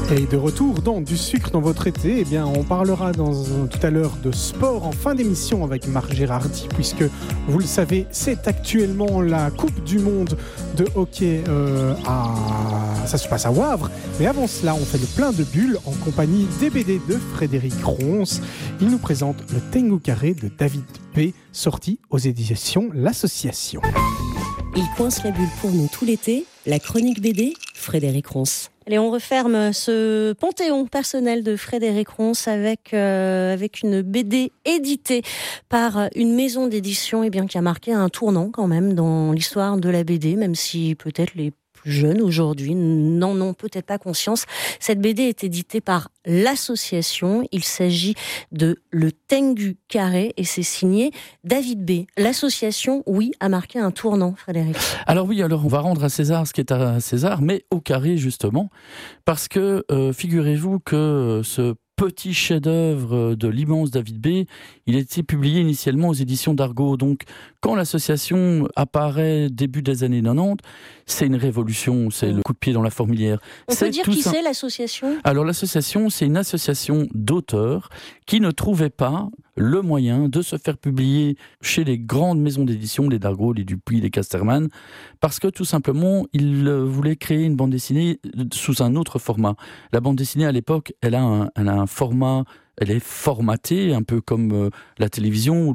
Et de retour dans Du sucre dans votre été, eh bien, on parlera tout à l'heure de sport en fin d'émission avec Marc Gérardi, puisque vous le savez, c'est actuellement la Coupe du Monde de hockey ça se passe à Wavre. Mais avant cela, on fait le plein de bulles en compagnie des BD de Frédéric Ronce. Il nous présente le Tengu Carré de David B, sorti aux éditions L'Association. Il coince la bulle pour nous tout l'été, la chronique BD, Frédéric Ronce. Allez, on referme ce panthéon personnel de Frédéric Ronce avec une BD éditée par une maison d'édition qui a marqué un tournant quand même dans l'histoire de la BD, même si peut-être les plus jeunes aujourd'hui n'en ont peut-être pas conscience. Cette BD est éditée par l'Association. Il s'agit de Le Tengu Carré et c'est signé David B. L'Association, oui, a marqué un tournant, Frédéric. Alors on va rendre à César ce qui est à César, mais au carré justement, parce que figurez-vous que ce petit chef-d'œuvre de l'immense David B, il a été publié initialement aux éditions d'Argo. Donc, quand l'association apparaît début des années 90, c'est une révolution, c'est le coup de pied dans la fourmilière. On peut dire qui c'est l'association ? Alors, l'association, c'est une association d'auteurs qui ne trouvaient pas le moyen de se faire publier chez les grandes maisons d'édition, les Dargaud, les Dupuis, les Casterman, parce que tout simplement, ils voulaient créer une bande dessinée sous un autre format. La bande dessinée, à l'époque, elle a un format, elle est formatée, un peu comme la télévision ou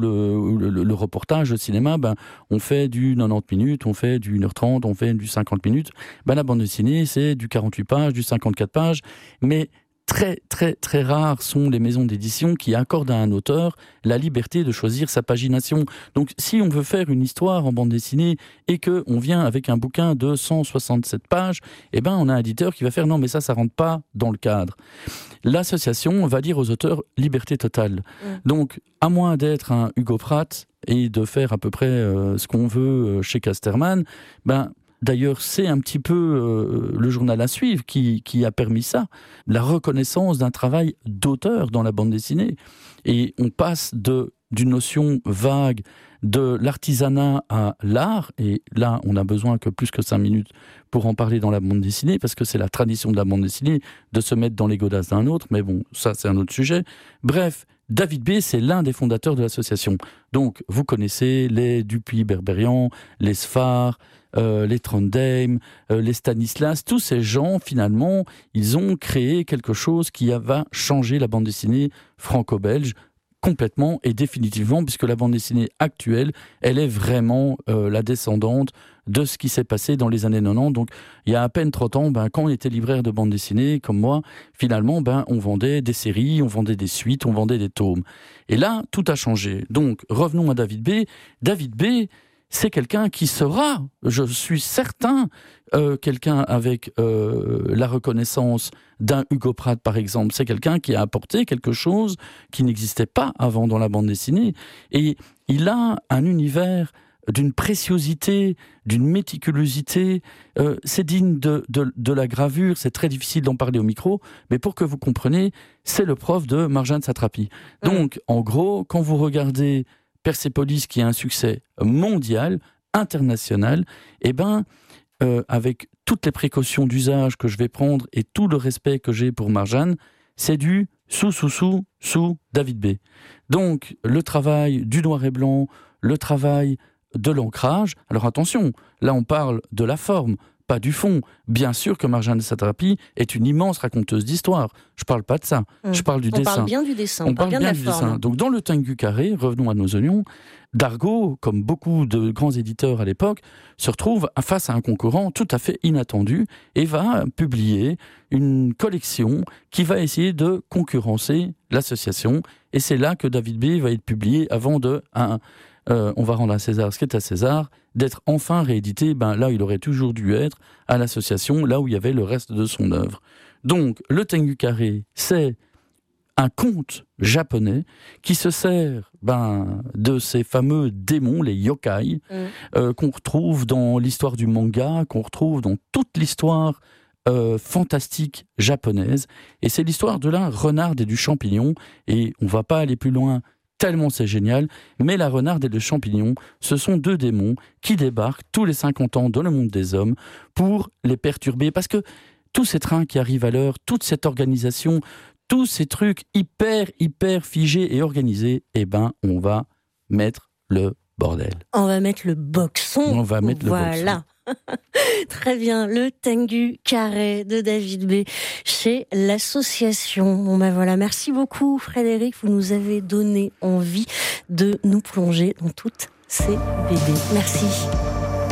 le reportage, le cinéma. On fait du 90 minutes, on fait du 1h30, on fait du 50 minutes. La bande dessinée, c'est du 48 pages, du 54 pages, mais très, très, très rares sont les maisons d'édition qui accordent à un auteur la liberté de choisir sa pagination. Donc, si on veut faire une histoire en bande dessinée et qu'on vient avec un bouquin de 167 pages, on a un éditeur qui va faire « non, mais ça rentre pas dans le cadre ». L'association va dire aux auteurs « liberté totale ». Donc, à moins d'être un Hugo Pratt et de faire à peu près ce qu'on veut chez Casterman, d'ailleurs, c'est un petit peu le journal à suivre qui a permis ça, la reconnaissance d'un travail d'auteur dans la bande dessinée. Et on passe d'une notion vague de l'artisanat à l'art, et là, on a besoin que plus que 5 minutes pour en parler dans la bande dessinée, parce que c'est la tradition de la bande dessinée de se mettre dans les godasses d'un autre, mais bon, ça, c'est un autre sujet. Bref, David B, c'est l'un des fondateurs de l'association. Donc, vous connaissez les Dupuis-Berberian, les Sfar, les Trondheim, les Stanislas, tous ces gens, finalement, ils ont créé quelque chose qui va changer la bande dessinée franco-belge complètement et définitivement, puisque la bande dessinée actuelle, elle est vraiment la descendante de ce qui s'est passé dans les années 90. Donc, il y a à peine 30 ans, quand on était libraire de bande dessinée, comme moi, finalement, on vendait des séries, on vendait des suites, on vendait des tomes. Et là, tout a changé. Donc, revenons à David B. David B, c'est quelqu'un qui sera, je suis certain, quelqu'un avec la reconnaissance d'un Hugo Pratt, par exemple. C'est quelqu'un qui a apporté quelque chose qui n'existait pas avant dans la bande dessinée. Et il a un univers d'une préciosité, d'une méticulosité. C'est digne de la gravure. C'est très difficile d'en parler au micro, mais pour que vous compreniez, c'est le prof de Marjane Satrapi. Donc, en gros, quand vous regardez Persépolis, qui a un succès mondial, international, avec toutes les précautions d'usage que je vais prendre et tout le respect que j'ai pour Marjane, c'est du sous David B. Donc, le travail du noir et blanc, le travail de l'ancrage. Alors attention, là on parle de la forme, pas du fond. Bien sûr que Marjane Satrapi est une immense raconteuse d'histoire. Je parle pas de ça. Je parle du dessin. On parle bien du dessin. On parle bien de la forme. Dessin. Donc dans le Tengu Carré, revenons à nos oignons, Dargaud, comme beaucoup de grands éditeurs à l'époque, se retrouve face à un concurrent tout à fait inattendu et va publier une collection qui va essayer de concurrencer l'association. Et c'est là que David B va être publié avant on va rendre à César ce qui est à César, d'être enfin réédité, là il aurait toujours dû être à l'association, là où il y avait le reste de son œuvre. Donc le Tengu Carré, c'est un conte japonais qui se sert de ces fameux démons, les yokai, qu'on retrouve dans l'histoire du manga, qu'on retrouve dans toute l'histoire fantastique japonaise. Et c'est l'histoire de la renarde et du champignon, et on ne va pas aller plus loin tellement c'est génial, mais la renarde et le champignon, ce sont deux démons qui débarquent tous les 50 ans dans le monde des hommes pour les perturber, parce que tous ces trains qui arrivent à l'heure, toute cette organisation, tous ces trucs hyper figés et organisés, on va mettre le bordel. On va mettre le boxon. On va mettre le boxon. Voilà. Très bien, le Tengu Carré de David B chez l'association. Voilà, merci beaucoup Frédéric, vous nous avez donné envie de nous plonger dans toutes ces BD. Merci.